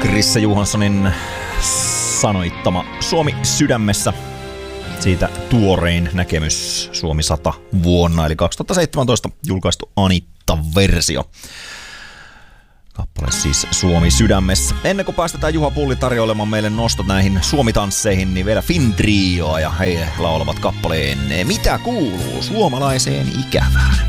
Krisse Johanssonin sanoittama Suomi sydämessä. Siitä tuorein näkemys Suomi 100 vuonna, eli 2017 julkaistu Anitta-versio. Kappale siis Suomi sydämessä. Ennen kuin päästetään Juha Pulli tarjoilemaan meille nostot näihin suomitansseihin, niin vielä Fintrioa ja he laulavat kappaleen Mitä kuuluu suomalaiseen ikävään.